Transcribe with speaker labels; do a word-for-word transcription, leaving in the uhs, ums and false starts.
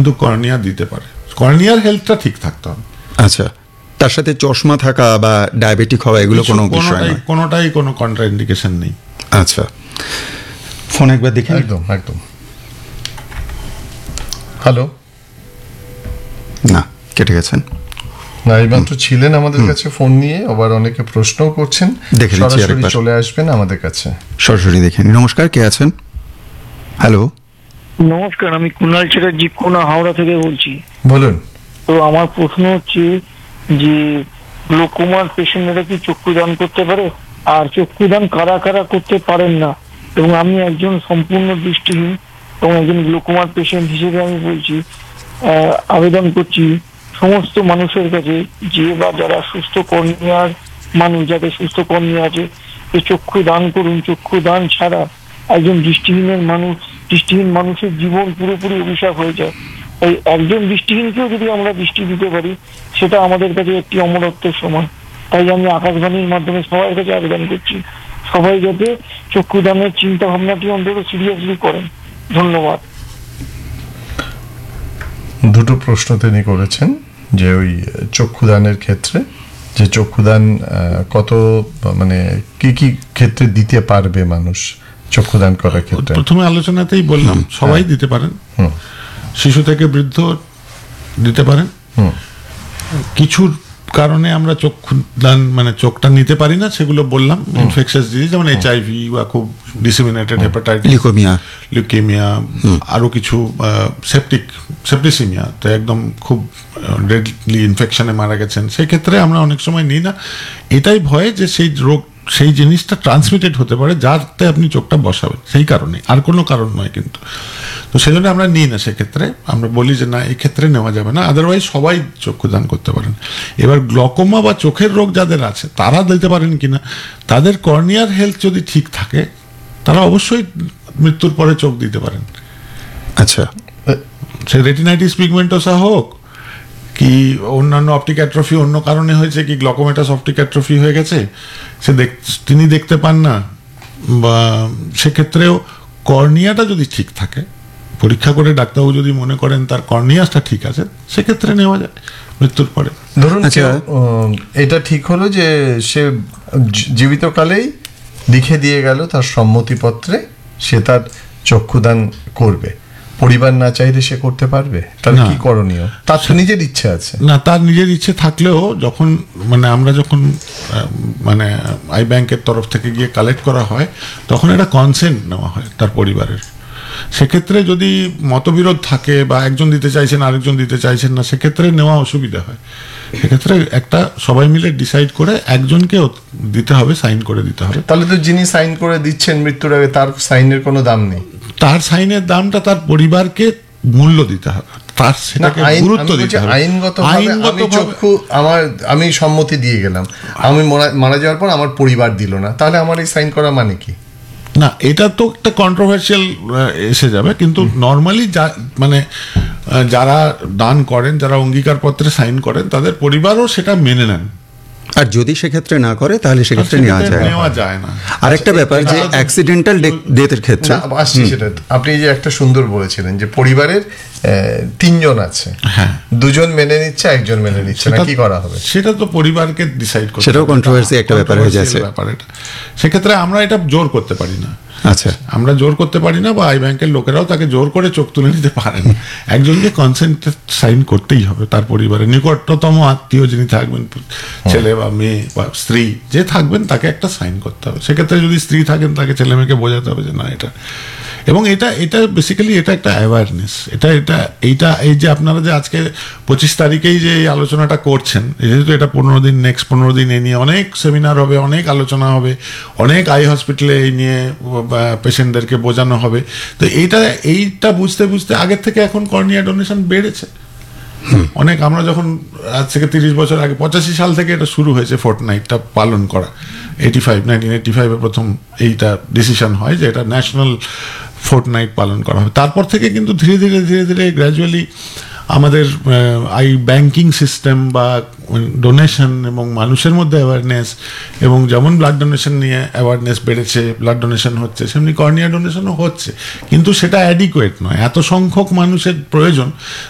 Speaker 1: কিন্তু কর্নিয়া দিতে পারে, কর্নিয়ার হেলথটা ঠিক থাকতে হবে।
Speaker 2: আচ্ছা, তার সাথে চশমা থাকা বা ডায়াবেটিক হওয়া এগুলো কোনো বিষয় নয়,
Speaker 1: কোনোটাই কোনো কন্ট্রাইন্ডিকেশন নেই।
Speaker 2: আচ্ছা, ফোন একবার দেখি।
Speaker 3: একদম একদম। হ্যালো,
Speaker 2: না কেটে গেছেন।
Speaker 3: না, এইমাত্র ছিলেন আমাদের কাছে ফোন নিয়ে, আবার অনেকে প্রশ্নও করছেন।
Speaker 2: দেখে নিচ্ছি
Speaker 3: সরাসরি
Speaker 2: আরেকবার।
Speaker 3: চলে আসবেন আমাদের কাছে,
Speaker 2: সরাসরি দেখে নিন। নমস্কার, কে আছেন? হ্যালো,
Speaker 4: নমস্কার, আমি কুণাল চ্যাটার্জি, কোনা হাওড়া থেকে বলছি।
Speaker 3: বলুন।
Speaker 4: তো আমার প্রশ্ন হচ্ছে যে গ্লোকোমার পেশেন্টরা কি চক্ষুদান করতে পারে, আর চক্ষুদান কারা কারা করতে পারেন না? এবং আমি একজন সম্পূর্ণ দৃষ্টিহীন এবং একজন গ্লোকোমার পেশেন্ট হিসেবে আমি বলছি, আহ, আবেদন করছি সমস্ত মানুষের কাছে, যে বা যারা সুস্থ কর্নিয়ার মানুষ, যাদের সুস্থ কর্নিয়া আছে, যে চক্ষু দান করুন। চক্ষু দান ছাড়া একজন দৃষ্টিহীনের মানুষ দৃষ্টিহীন মানুষের জীবন পুরোপুরি অভিশাপ হয়ে যায়। এই একজন দৃষ্টিহীনকেও যদি আমরা দৃষ্টি দিতে পারি, সেটা আমাদের কাছে একটি অমরত্বের সমান। তাই আমি আকাশবাণীর মাধ্যমে সবার কাছে আবেদন করছি, সবাই যাতে চক্ষুদানের চিন্তা ভাবনাটি অন্তত সিরিয়াসলি করেন। ধন্যবাদ।
Speaker 3: দুটো প্রশ্ন তিনি করেছেন, যে ওই চক্ষুদানের ক্ষেত্রে, যে চক্ষুদান কত মানে কি কি ক্ষেত্রে দিতে পারবে মানুষ চক্ষুদান করার ক্ষেত্রে।
Speaker 1: প্রথমে আলোচনাতেই বললাম সবাই দিতে পারেন, শিশু থেকে বৃদ্ধ দিতে পারেন। কিছু কারণে আমরা চক্ষু দান মানে চোখটা নিতে পারি না, সেগুলো বললাম। ইনফেকশাস ডিজিজ যেমন এইচআইভি বা খুব ডিসিমিনেটেড হেপাটাইটিস,
Speaker 2: লিউকেমিয়া,
Speaker 1: লিউকেমিয়া, আরো কিছু সেপটিক সেপটিসিমিয়া, তো একদম খুব ডেডলি ইনফেকশনে মারা গেছেন, সেই ক্ষেত্রে আমরা অনেক সময় নিই না। এটাই ভয় যে সেই রোগ সেই জিনিসটা ট্রান্সমিটেড হতে পারে যাতে আপনি চোখটা বসাবেন, সেই কারণে, আর কোনো কারণ নয় কিন্তু। তো সেই জন্য আমরা নিই না, সেক্ষেত্রে আমরা বলি যে না, এই ক্ষেত্রে নেওয়া যাবে না। আদারওয়াইজ সবাই চক্ষুদান করতে পারেন। এবার গ্লকোমা বা চোখের রোগ যাদের আছে তারা দিতে পারেন কিনা, তাদের কর্নিয়ার হেলথ যদি ঠিক থাকে তারা অবশ্যই মৃত্যুর পরে চোখ দিতে পারেন।
Speaker 2: আচ্ছা,
Speaker 1: সে রেটিনাইটিস পিগমেন্টোসা হোক কি অন্যান্য অপটিক অ্যাট্রফি, অন্য কারণে হয়েছে কি গ্লকোমেটাস অপটিক অ্যাট্রফি হয়ে গেছে, সে দেখ তিনি দেখতে পান না, বা সেক্ষেত্রেও কর্নিয়াটা যদি ঠিক থাকে, পরীক্ষা করে ডাক্তারবাবু যদি মনে করেন তার কর্নিয়াসটা ঠিক আছে, সেক্ষেত্রে নেওয়া যায় মৃত্যুর পরে।
Speaker 3: ধরুন এটা ঠিক হলো যে সে জীবিতকালেই লিখে দিয়ে গেল তার সম্মতিপত্রে সে তার চক্ষুদান করবে, পরিবার না চাইলে সে করতে পারবে, তাহলে কি করণীয়? তার তো নিজের ইচ্ছে আছে
Speaker 1: না, তার নিজের ইচ্ছে থাকলেও যখন মানে আমরা যখন মানে আই ব্যাংকের তরফ থেকে গিয়ে কালেক্ট করা হয়, তখন একটা কনসেন্ট নেওয়া হয় তার পরিবারের। সেক্ষেত্রে যদি মতবিরোধ থাকে বা একজন দিতে চাইছেন আরেকজন দিতে চাইছেন না, সেক্ষেত্রে নেওয়া অসুবিধা হয়। সেক্ষেত্রে একটা সবাই মিলে ডিসাইড করে একজনকে দিতে হবে, সাইন করে দিতে হবে।
Speaker 3: তাহলে তো যিনি সাইন করে দিচ্ছেন মৃত্যুর আগে, তার সাইনের কোনো দাম নেই।
Speaker 1: তার সাইনের দামটা তার পরিবারকে মূল্য দিতে হবে, তার সেটাকে গুরুত্ব দিতে হবে।
Speaker 3: আইনগতভাবে আমি চক্ষু আমার আমি সম্মতি দিয়ে গেলাম, আমি মারা যাওয়ার পর আমার পরিবার দিল না, তাহলে আমার এই সাইন করা মানে কি?
Speaker 1: না, এটা তো একটা কন্ট্রোভার্সিয়াল এসে যাবে, কিন্তু নর্মালি যা মানে যারা দান করেন, যারা অঙ্গীকারপত্রে সাইন করেন, তাদের পরিবারও সেটা মেনে নেন।
Speaker 2: আর যদি সেক্ষেত্রে না করে তাহলে সেক্ষেত্রে নেওয়া যায়
Speaker 1: নেওয়া যায় না।
Speaker 2: আরেকটা ব্যাপার যে অ্যাক্সিডেন্টাল ডেথের ক্ষেত্রে
Speaker 3: আসছি, সেটা আপনি যে একটা সুন্দর বলেছিলেন যে পরিবারের তিনজন আছে, হ্যাঁ, দুজন মেনে নিচ্ছে, একজন মেনে নিচ্ছে না, কি করা হবে?
Speaker 1: সেটা তো পরিবারকে ডিসাইড করতে হবে,
Speaker 2: সেটাও কন্ট্রোভার্সি একটা ব্যাপার হয়ে যাচ্ছে।
Speaker 1: সেক্ষেত্রে আমরা এটা জোর করতে পারি না।
Speaker 2: আচ্ছা,
Speaker 1: আমরা জোর করতে পারি না, বা আই ব্যাংকের লোকেরাও তাকে জোর করে চোখ তুলে নিতে পারেন। একজনকে কনসেন্ট সাইন করতেই হবে, তার পরিবারের নিকটতম আত্মীয় যিনি থাকবেন, ছেলে বা মেয়ে বা স্ত্রী যে থাকবেন, তাকে একটা সাইন করতে হবে। সেক্ষেত্রে যদি স্ত্রী থাকেন, তাকে ছেলে মেয়েকে বোঝাতে হবে যে না এটা, এবং এটা এটা বেসিক্যালি এটা একটা অ্যাওয়ারনেস। এটা এটা এইটা এই যে আপনারা যে আজকে পঁচিশ তারিখেই যে এই আলোচনাটা করছেন, যেহেতু এটা পনেরো দিন নেক্সট পনেরো দিন এই নিয়ে অনেক সেমিনার হবে, অনেক আলোচনা হবে, অনেক আই হসপিটালে এই নিয়ে পেশেন্টদেরকে বোঝানো হবে। তো এইটা এইটা বুঝতে বুঝতে আগের থেকে এখন কর্নিয়া ডোনেশন বেড়েছে অনেক। আমরা যখন আজ থেকে তিরিশ বছর আগে পঁচাশি সাল থেকে এটা শুরু হয়েছে ফোর্টনাইটটা পালন করা। এইটি ফাইভ নাইনটিন এইটি ফাইভে প্রথম এইটা ডিসিশন হয় যে এটা ন্যাশনাল ফোর্টনাইট পালন করা হবে। তারপর থেকে কিন্তু ধীরে ধীরে ধীরে ধীরে গ্র্যাজুয়ালি আমাদের আই ব্যাংকিং সিস্টেম বা ডোনেশন এবং মানুষের মধ্যে অ্যাওয়ারনেস, এবং যেমন ব্লাড ডোনেশন নিয়ে অ্যাওয়ারনেস বেড়েছে, ব্লাড ডোনেশন হচ্ছে, সেমনি কর্নিয়া ডোনেশনও হচ্ছে, কিন্তু সেটা অ্যাডিকুয়েট নয়। এত সংখ্যক মানুষের প্রয়োজন